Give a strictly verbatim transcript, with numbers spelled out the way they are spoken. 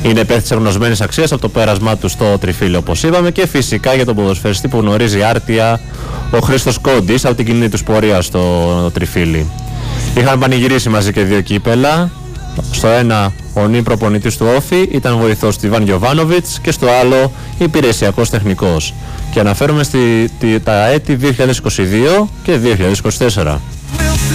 Είναι παίχτης γνωσμένης αξίας από το πέρασμά του στο τριφύλι, όπως είπαμε, και φυσικά για τον ποδοσφαιριστή που γνωρίζει άρτια, ο Χρήστος Κόντης από την κοινή του πορεία στο τριφύλι. Είχαν πανηγυρίσει μαζί και δύο κύπελα. Στο ένα ο νυν προπονητής του Όφη ήταν βοηθός του Ιβάν Γιοβάνοβιτς και στο άλλο υπηρεσιακός τεχνικός. Και αναφέρομαι στη, τη, τα έτη δύο χιλιάδες είκοσι δύο και δύο χιλιάδες είκοσι τέσσερα.